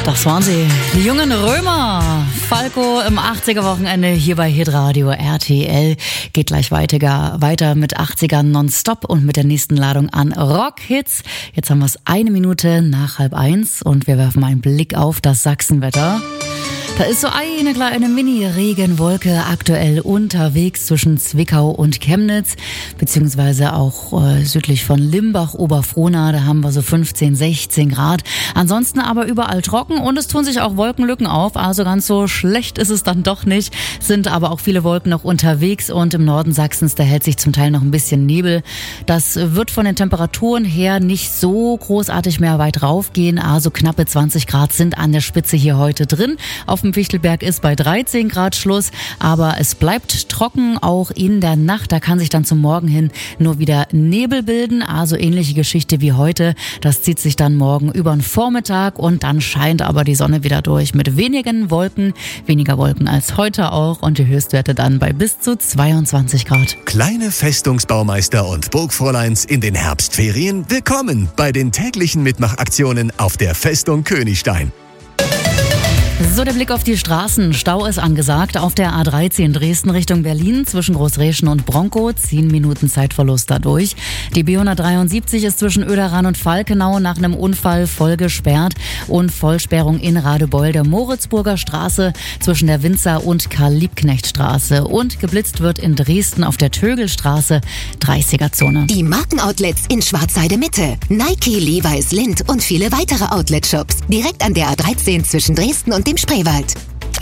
Das waren sie, die jungen Römer. Falco im 80er-Wochenende hier bei Hitradio RTL. Geht gleich weiter mit 80ern nonstop und mit der nächsten Ladung an Rockhits. Jetzt haben wir es 1 Minute nach 12:30 und wir werfen mal einen Blick auf das Sachsenwetter. Da ist so eine kleine Mini-Regenwolke aktuell unterwegs zwischen Zwickau und Chemnitz, beziehungsweise auch südlich von Limbach, Oberfrohna, da haben wir so 15, 16 Grad. Ansonsten aber überall trocken und es tun sich auch Wolkenlücken auf, also ganz so schlecht ist es dann doch nicht, sind aber auch viele Wolken noch unterwegs und im Norden Sachsens, da hält sich zum Teil noch ein bisschen Nebel. Das wird von den Temperaturen her nicht so großartig mehr weit raufgehen, also knappe 20 Grad sind an der Spitze hier heute drin. Auf dem Fichtelberg ist bei 13 Grad Schluss, aber es bleibt trocken, auch in der Nacht. Da kann sich dann zum Morgen hin nur wieder Nebel bilden, also ähnliche Geschichte wie heute. Das zieht sich dann morgen über den Vormittag und dann scheint aber die Sonne wieder durch mit weniger Wolken als heute auch und die Höchstwerte dann bei bis zu 22 Grad. Kleine Festungsbaumeister und Burgfräuleins in den Herbstferien, willkommen bei den täglichen Mitmachaktionen auf der Festung Königstein. So, der Blick auf die Straßen. Stau ist angesagt auf der A13 Dresden Richtung Berlin zwischen Großreschen und Bronkow. 10 Minuten Zeitverlust dadurch. Die B173 ist zwischen Oederan und Falkenau nach einem Unfall voll gesperrt. Und Vollsperrung in Radebeul der Moritzburger Straße zwischen der Winzer- und Karl-Liebknecht-Straße. Und geblitzt wird in Dresden auf der Tögelstraße 30er-Zone. Die Markenoutlets in Schwarzheide Mitte. Nike, Levi's, Lindt und viele weitere Outlet-Shops. Direkt an der A13 zwischen Dresden und dem Spreewald.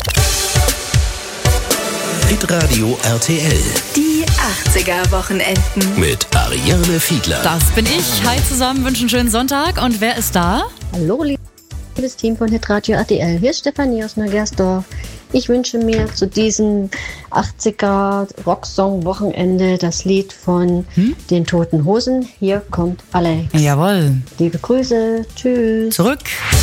Hitradio RTL. Die 80er-Wochenenden. Mit Ariane Fiedler. Das bin ich. Hi zusammen, wünschen einen schönen Sonntag. Und wer ist da? Hallo, liebes Team von Hitradio RTL. Hier ist Stefanie aus Neugersdorf. Ich wünsche mir zu diesem 80er Rocksong-Wochenende das Lied von den Toten Hosen. Hier kommt Alex. Jawohl. Liebe Grüße. Tschüss. Zurück.